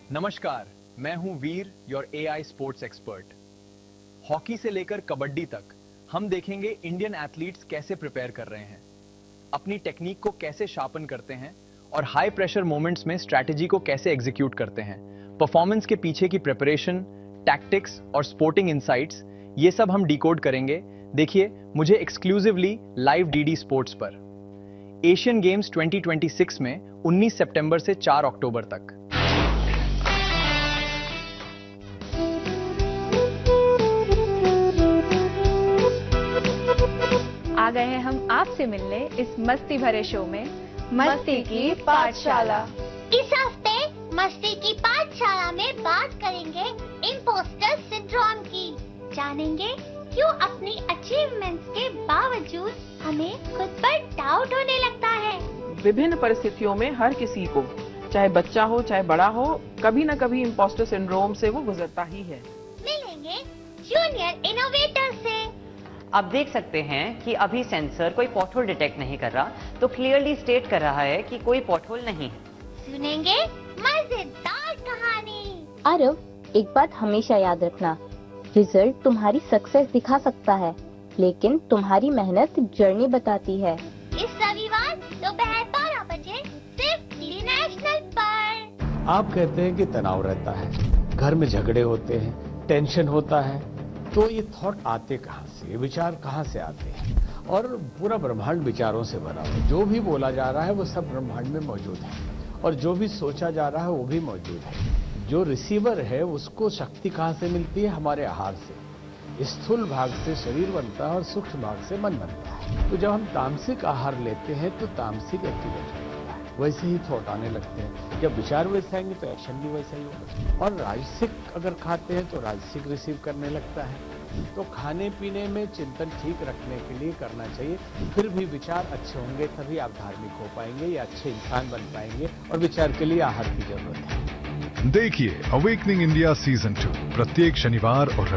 नमस्कार, मैं हूं वीर, your AI sports expert. Hockey से लेकर कबड्डी तक हम देखेंगे इंडियन एथलीट्स कैसे प्रिपेयर कर रहे हैं, अपनी टेक्निक को कैसे शार्पन करते हैं और हाई प्रेशर मोमेंट्स में स्ट्रैटेजी को कैसे एग्जीक्यूट करते हैं। परफॉर्मेंस के पीछे की प्रिपरेशन, टैक्टिक्स और स्पोर्टिंग इनसाइट्स, ये सब हम डिकोड करेंगे। देखिए मुझे एक्सक्लूसिवली लाइव डीडी स्पोर्ट्स पर। एशियन गेम्स 2026 में 19 सितंबर से 4 अक्टूबर तक। आ गए हैं हम आपसे मिलने इस मस्ती भरे शो में, मस्ती की पाठशाला। इस हफ्ते मस्ती की पाठशाला में बात करेंगे इम्पोस्टर सिंड्रोम की। जानेंगे क्यों अपनी अचीवमेंट्स के बावजूद हमें खुद पर डाउट होने लगता है। विभिन्न परिस्थितियों में हर किसी को, चाहे बच्चा हो चाहे बड़ा हो, कभी न कभी इम्पोस्टर सिंड्रोम से वो गुजरता ही है। मिलेंगे जूनियर इनोवेटर से। आप देख सकते हैं कि अभी सेंसर कोई पॉटहोल डिटेक्ट नहीं कर रहा, तो क्लियरली स्टेट कर रहा है कि कोई पॉटहोल नहीं है। सुनेंगे मजेदार कहानी। आरव, एक बात हमेशा याद रखना, रिजल्ट तुम्हारी सक्सेस दिखा सकता है, लेकिन तुम्हारी मेहनत जर्नी बताती है। इस रविवार दोपहर 12 बजे सिर्फ डीडी नेशनल पर। आप कहते हैं कि तनाव रहता है, घर में झगड़े होते हैं, टेंशन होता है, तो ये थॉट आते कहाँ से, ये विचार कहाँ से आते हैं? और पूरा ब्रह्मांड विचारों से बना है। जो भी बोला जा रहा है वो सब ब्रह्मांड में मौजूद है, और जो भी सोचा जा रहा है वो भी मौजूद है। जो रिसीवर है उसको शक्ति कहाँ से मिलती है? हमारे आहार से। स्थूल भाग से शरीर बनता है और सूक्ष्म भाग से मन बनता है। तो जब हम तामसिक आहार लेते हैं तो तामसिक एक्टिवेट होता है, वैसे ही थॉट आने लगते हैं। जब विचार वैसे आएंगे तो एक्शन भी वैसा ही होगा। और राजसिक अगर खाते हैं तो राजसिक रिसीव करने लगता है। तो खाने पीने में चिंतन ठीक रखने के लिए करना चाहिए। फिर भी विचार अच्छे होंगे तभी आप धार्मिक हो पाएंगे या अच्छे इंसान बन पाएंगे, और विचार के लिए आहार की जरूरत है। देखिए अवेकनिंग इंडिया सीजन 2 प्रत्येक शनिवार और